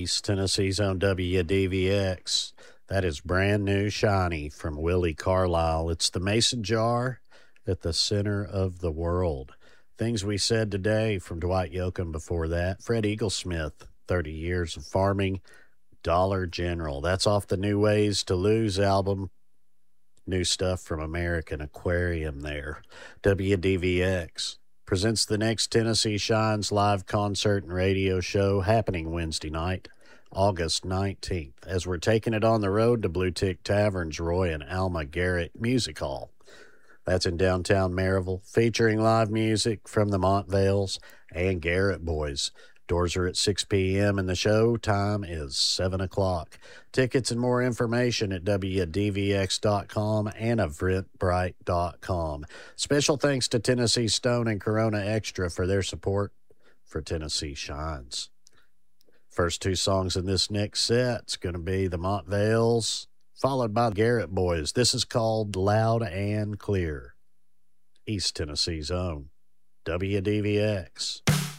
East Tennessee's own WDVX. That is brand new shiny from Willie Carlisle. It's the Mason jar at the center of the world. Things we said today from Dwight Yoakam before that. Fred Eaglesmith, 30 years of farming. Dollar General. That's off the New Ways to Lose album. New stuff from American Aquarium there. WDVX presents the next Tennessee Shines live concert and radio show happening Wednesday night, August 19th, as we're taking it on the road to Blue Tick Tavern's Roy and Alma Garrett Music Hall. That's in downtown Maryville, featuring live music from the Montvales and Garrett Boys. Doors are at 6 p.m. and the show time is 7 o'clock. Tickets and more information at WDVX.com and eventbrite.com. Special thanks to Tennessee Stone and Corona Extra for their support for Tennessee Shines. First two songs in this next set's going to be the Montvales, followed by the Garrett Boys. This is called Loud and Clear. East Tennessee's own WDVX.